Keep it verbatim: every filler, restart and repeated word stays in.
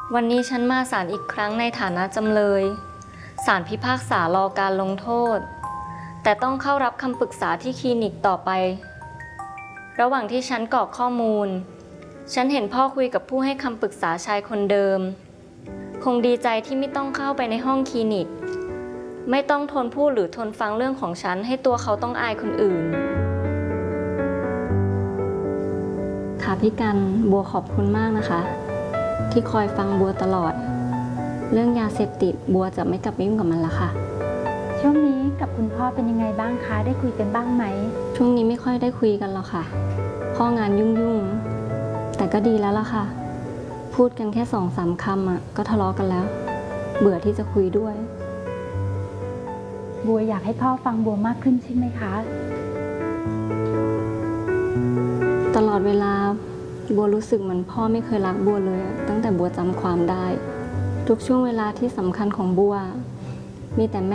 วันนี้ฉันมาศาลอีกครั้งในฐานะจำเลยศาลพิพากษารอการลงโทษแต่ต้องเข้ารับคำปรึกษาที่คลินิกต่อไประหว่างที่ฉันกรอกข้อมูลฉันเห็นพ่อคุยกับผู้ให้คำปรึกษาชายคนเดิมคงดีใจที่ไม่ต้องเข้าไปในห้องคลินิกไม่ต้องทนพูดหรือทนฟังเรื่องของฉันให้ตัวเขาต้องอายคนอื่นค่ะพี่กันบัวขอบคุณมากนะคะที่คอยฟังบัวตลอดเรื่องยาเสพติดบัวจะไม่กลับไปยุ่งกับมันละค่ะช่วงนี้กับคุณพ่อเป็นยังไงบ้างคะได้คุยกันบ้างไหมช่วงนี้ไม่ค่อยได้คุยกันหรอกค่ะพ่องานยุ่งๆแต่ก็ดีแล้วล่ะค่ะพูดกันแค่สองสามคำอ่ะก็ทะเลาะกันแล้วเบื่อที่จะคุยด้วยบัวอยากให้พ่อฟังบัวมากขึ้นใช่ไหมคะตลอดเวลาบัวรู้สึกเหมือนพ่อไม่เคยรักบัวเลยตั้งแต่บัวจำความได้ทุกช่วงเวลาที่สำคัญของบัวมีแต่แม่